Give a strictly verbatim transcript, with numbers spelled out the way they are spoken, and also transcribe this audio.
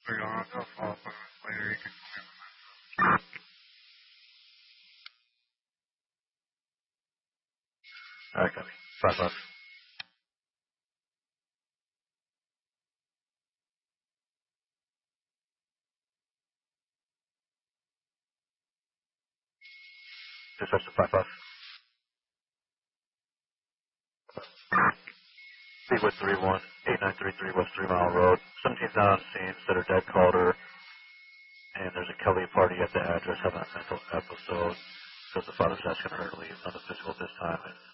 So you'll have to follow up on this later. You can Alright, copy. Five five. Dispatch to five five. Speedway three one, eight nine three three West Three Mile Road. seventeen's not on scene, said her dad called her, and there's a Kelly party at the address having a mental episode. Says the father's asking her to leave on the physical this time, and